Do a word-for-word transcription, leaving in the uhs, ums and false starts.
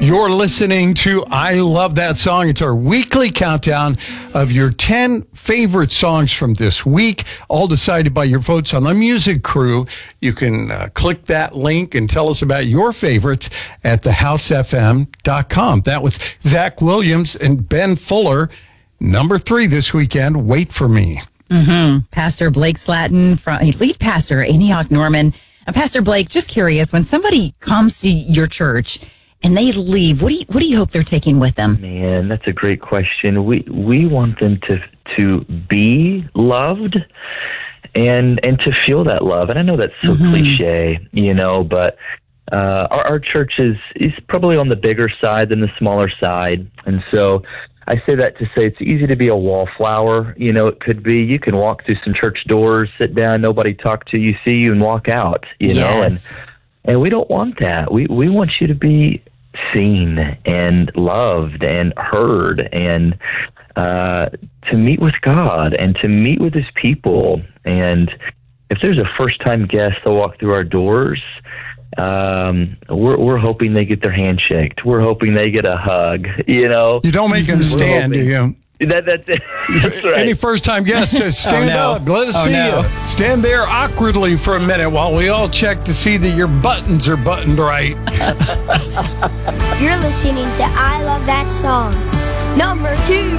You're listening to I Love That Song. It's our weekly countdown of your ten favorite songs from this week, all decided by your votes on the music crew. You can uh, click that link and tell us about your favorites at the house f m dot com. That was Zach Williams and Ben Fuller. Number three this weekend, Wait for Me. Mm-hmm. Pastor Blake Slatton, from, lead pastor Antioch Norman. Uh, Pastor Blake, just curious, when somebody comes to your church and they leave, what do you what do you hope they're taking with them? Man, that's a great question. We we want them to to be loved and and to feel that love. And I know that's so mm-hmm. cliche, you know, but uh, our, our church is is probably on the bigger side than the smaller side, and so I say that to say it's easy to be a wallflower. You know, it could be you can walk through some church doors, sit down, nobody talk to you, see you, and walk out. You yes. know, and and we don't want that. We we want you to be seen and loved and heard, and uh, to meet with God and to meet with His people. And if there's a first-time guest that walk through our doors, um, we're we're hoping they get their hand shaked. We're hoping they get a hug. You know, you don't make them stand, do you? That, that's it. That's right. Any first-time guest says, stand oh, no. up, let us oh, see no. you. Stand there awkwardly for a minute while we all check to see that your buttons are buttoned right. You're listening to I Love That Song. Number two.